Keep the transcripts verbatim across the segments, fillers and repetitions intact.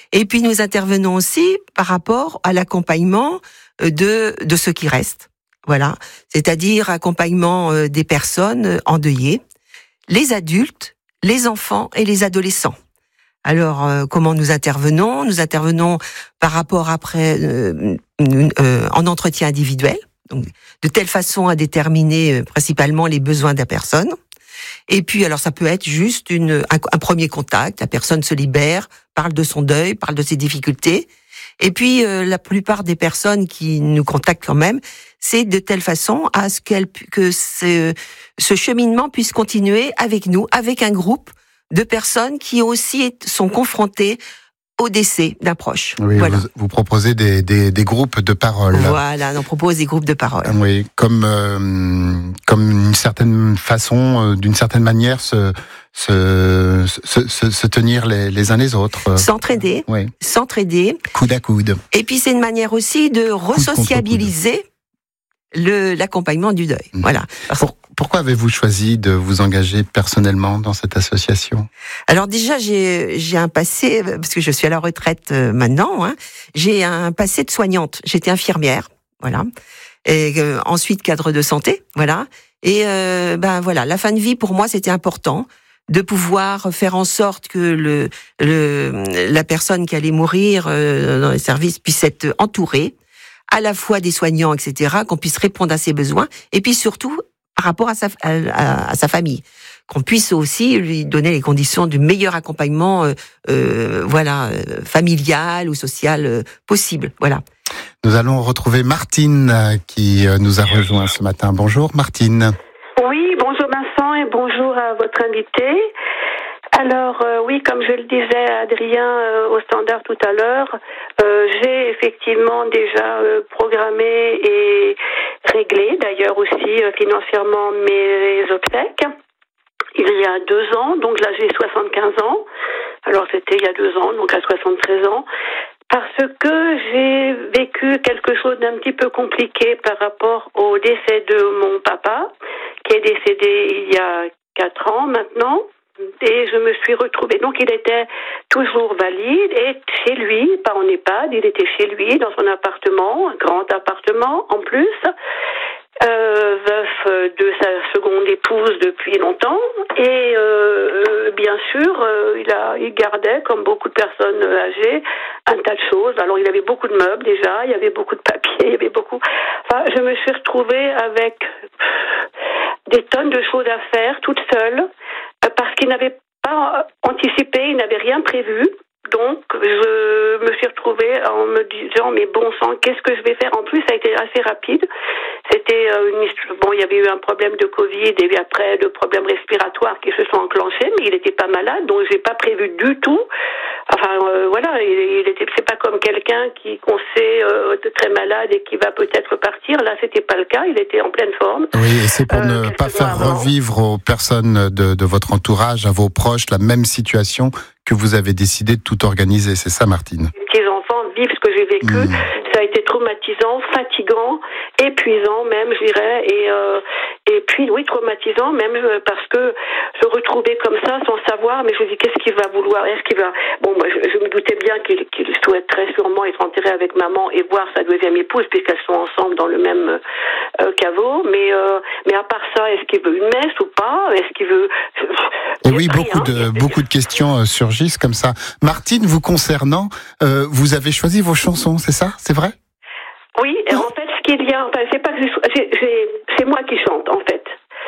Et puis nous intervenons aussi par rapport à l'accompagnement de de ceux qui restent. Voilà, c'est-à-dire accompagnement des personnes endeuillées, les adultes, les enfants et les adolescents. Alors, euh, comment nous intervenons ? Nous intervenons par rapport après euh, euh, en entretien individuel, donc de telle façon à déterminer euh, principalement les besoins de la personne. Et puis, alors ça peut être juste une, un, un premier contact. La personne se libère, parle de son deuil, parle de ses difficultés. Et puis, euh, la plupart des personnes qui nous contactent quand même, c'est de telle façon à ce qu'elle, que ce, ce cheminement puisse continuer avec nous, avec un groupe de personnes qui aussi sont confrontées au décès d'un proche. Oui, voilà. vous, vous proposez des, des, des groupes de parole. Voilà, on propose des groupes de parole. Oui, comme euh, comme une certaine façon, euh, d'une certaine manière, se se se, se, se tenir les, les uns les autres. S'entraider, oui. s'entraider. Coude à coude. Et puis c'est une manière aussi de resociabiliser le l'accompagnement du deuil. Mmh. Voilà. Pour, pourquoi avez-vous choisi de vous engager personnellement dans cette association ? Alors déjà, j'ai j'ai un passé, parce que je suis à la retraite euh, maintenant, hein, j'ai un passé de soignante. J'étais infirmière, voilà. Et euh, ensuite cadre de santé, voilà. Et euh, ben voilà, la fin de vie pour moi c'était important de pouvoir faire en sorte que le, le la personne qui allait mourir euh, dans les services puisse être entourée, à la fois des soignants, et cetera, qu'on puisse répondre à ses besoins, et puis surtout par rapport à sa, à, à sa famille, qu'on puisse aussi lui donner les conditions du meilleur accompagnement, euh, euh, voilà, euh, familial ou social euh, possible, voilà. Nous allons retrouver Martine qui nous a rejoint ce matin. Bonjour Martine. Oui, bonjour Vincent et bonjour à votre invité. Alors euh, oui, comme je le disais à Adrien euh, au standard tout à l'heure, euh, j'ai effectivement déjà euh, programmé et réglé d'ailleurs aussi euh, financièrement mes obsèques. Il y a deux ans, donc là j'ai soixante-quinze ans. Alors c'était il y a deux ans, donc à soixante-treize ans. Parce que j'ai vécu quelque chose d'un petit peu compliqué par rapport au décès de mon papa, qui est décédé il y a quatre ans maintenant. Et je me suis retrouvée. Donc il était toujours valide et chez lui, pas en EHPAD, il était chez lui dans son appartement, un grand appartement en plus. Euh, veuf de sa seconde épouse depuis longtemps et euh, bien sûr euh, il a il gardait comme beaucoup de personnes âgées un tas de choses. Alors il avait beaucoup de meubles déjà, il y avait beaucoup de papiers, il y avait beaucoup. Enfin, je me suis retrouvée avec des tonnes de choses à faire toute seule parce qu'il n'avait pas anticipé, il n'avait rien prévu. Donc, je me suis retrouvée en me disant, mais bon sang, qu'est-ce que je vais faire ? En plus, ça a été assez rapide. C'était une histoire, bon, il y avait eu un problème de Covid et après de problèmes respiratoires qui se sont enclenchés, mais il n'était pas malade, donc j'ai pas prévu du tout. Enfin, euh, voilà, il, il était, c'est pas comme quelqu'un qui, qu'on sait, euh, très malade et qui va peut-être partir. Là, c'était pas le cas, il était en pleine forme. Oui, et c'est pour euh, ne pas faire avant. revivre aux personnes de, de votre entourage, à vos proches, la même situation que vous avez décidé de tout organiser, c'est ça Martine ? Les petits enfants vivent ce que j'ai vécu, mmh. Ça a été traumatisant, fatigant, épuisant même, je dirais, et, euh, et puis oui, traumatisant même parce que se retrouver comme ça sans savoir, mais je me dis qu'est-ce qu'il va vouloir, est-ce qu'il va... Bon, moi je, je me doutais bien qu'il, qu'il souhaiterait sûrement être enterré avec maman et voir sa deuxième épouse puisqu'elles sont ensemble dans le même euh, caveau, mais, euh, mais à part ça, est-ce qu'il veut une messe ou pas ? Est-ce qu'il veut... Et oui, beaucoup de, beaucoup de questions surgissent comme ça. Martine, vous concernant, euh, vous avez choisi vos chansons, c'est ça ? C'est vrai ? Oui, et en fait, ce qu'il y a, enfin, c'est pas que j'ai, j'ai, c'est moi qui chante, en fait.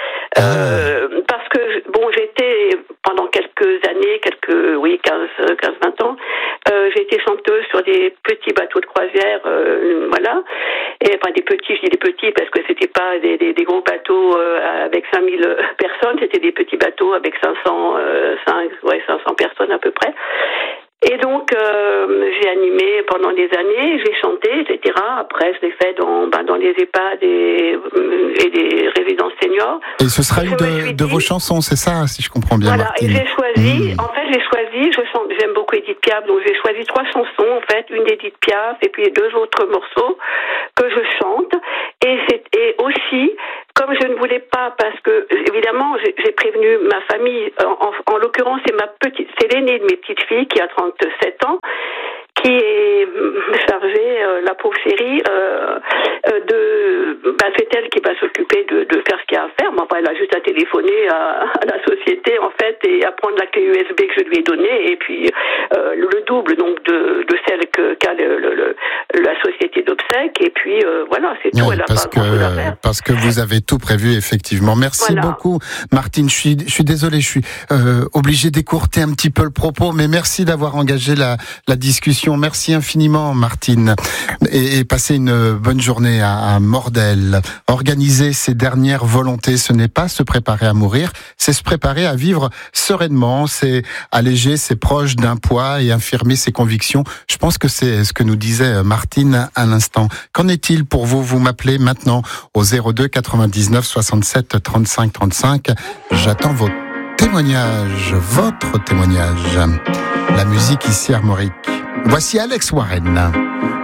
Euh, ah. Parce que, bon, j'étais, pendant quelques années, quelques, oui, quinze, vingt ans, euh, j'ai été chanteuse sur des petits bateaux de croisière, euh, voilà. Et, enfin, des petits, je dis des petits parce que c'était pas des, des, des gros bateaux euh, avec cinq mille personnes, c'était des petits bateaux avec cinq cents, euh, cinq, ouais, cinq cents personnes à peu près. Et donc, euh, j'ai animé pendant des années, j'ai chanté, et cetera. Après, je l'ai fait dans, ben, dans les EHPAD et, et des résidences seniors. Et ce sera une de, de vos chansons, c'est ça, si je comprends bien, voilà, Martine. Et j'ai choisi, mmh. en fait, j'ai choisi, je chante, j'aime beaucoup Edith Piaf, donc j'ai choisi trois chansons, en fait, une d'Edith Piaf et puis deux autres morceaux que je chante. Et c'est et aussi, comme je ne voulais pas, parce que, évidemment, j'ai, j'ai prévenu ma famille, en, en, en l'occurrence, c'est ma petite, c'est l'aînée de mes petites filles qui a trente-sept ans, qui est chargée, euh, la pauvre chérie, euh, euh, de, bah, c'est elle qui va s'occuper de, de faire ce qu'il y a à faire. Mais enfin, elle a juste à téléphoner à, à la société, en fait, et à prendre la clé U S B que je lui ai donnée, et puis euh, le double donc de, de celle que, qu'a le, le, le, la société d'obsèques, et puis euh, voilà, c'est tout. Oui, elle a parce pas grand-chose à que faire. parce que vous avez tout prévu, effectivement. Merci Voilà. beaucoup, Martine. Je suis je suis désolé, je suis euh, obligé d'écourter un petit peu le propos, mais merci d'avoir engagé la la discussion. Merci infiniment, Martine, et, et passez une bonne journée à, à Mordel. Organiser ses dernières volontés, ce n'est pas se préparer à mourir, c'est se préparer à vivre sereinement, c'est alléger ses proches d'un poids et infirmer ses convictions. Je pense que c'est ce que nous disait Martine à l'instant. Qu'en est-il pour vous? Vous m'appelez maintenant au zéro deux quatre-vingt-dix-neuf soixante-sept trente-cinq trente-cinq. J'attends votre témoignage, votre témoignage. La musique ici armorique. Voici Alex Warren.